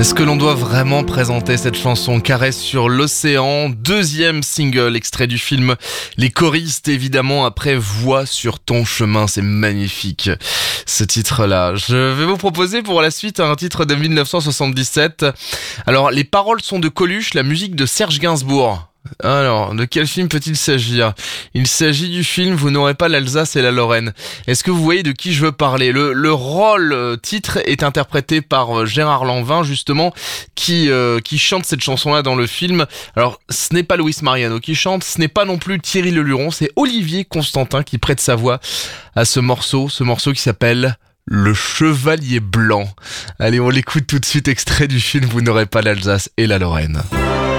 Est-ce que l'on doit vraiment présenter cette chanson Caresse sur l'océan, deuxième single extrait du film Les choristes, évidemment, après Voix sur ton chemin, c'est magnifique ce titre-là. Je vais vous proposer pour la suite un titre de 1977. Alors, les paroles sont de Coluche, la musique de Serge Gainsbourg. Alors, de quel film peut-il s'agir ? Il s'agit du film Vous n'aurez pas l'Alsace et la Lorraine. Est-ce que vous voyez de qui je veux parler ? Le rôle titre est interprété par Gérard Lanvin, justement, qui chante cette chanson-là dans le film. Alors, ce n'est pas Luis Mariano qui chante, ce n'est pas non plus Thierry Leluron, c'est Olivier Constantin qui prête sa voix à ce morceau qui s'appelle Le Chevalier Blanc. Allez, on l'écoute tout de suite, extrait du film Vous n'aurez pas l'Alsace et la Lorraine.